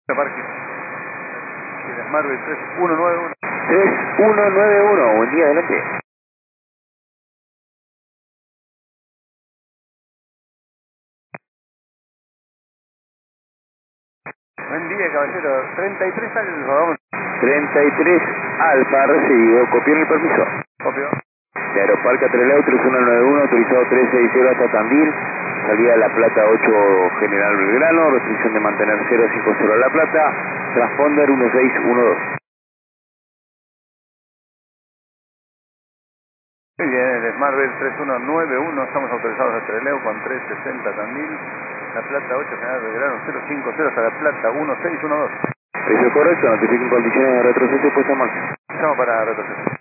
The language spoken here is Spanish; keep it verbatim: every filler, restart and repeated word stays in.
Parque. Marvel tres uno nueve uno. tres uno nueve uno, buen día, adelante. Buen día, caballero. treinta y tres Alfa, vamos. treinta y tres Alfa, recibido. Copió el permiso. Copio. De Aeroparque Trelew tres uno nueve uno, autorizado trescientos sesenta hasta Tandil. Salida de La Plata ocho General Belgrano, restricción de mantener cero cinco cero La Plata. Transponder uno seis uno dos. Muy bien, el Marvel tres uno nueve uno, estamos autorizados a Trelew con trescientos sesenta Tandil. La Plata ocho General Belgrano cero cinco cero hasta La Plata uno seis uno dos. Eso es correcto, notifiquen condiciones de retroceso y puesta en marcha. Estamos para retroceder.